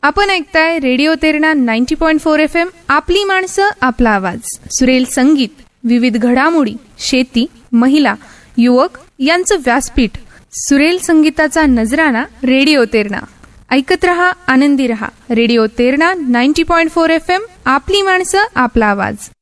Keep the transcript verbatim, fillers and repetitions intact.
आपण ऐकताय रेडिओ तेरणा नव्वद पॉइंट चार एफ एम. आपली माणसं आपला आवाज. सुरेल संगीत, विविध घडामोडी, शेती, महिला, युवक यांचं व्यासपीठ. सुरेल संगीताचा नजराणा रेडिओ तेरणा. ऐकत रहा, आनंदी रहा. रेडिओ तेरणा नव्वद पॉइंट चार एफ एम. आपली माणसं आपला आवाज.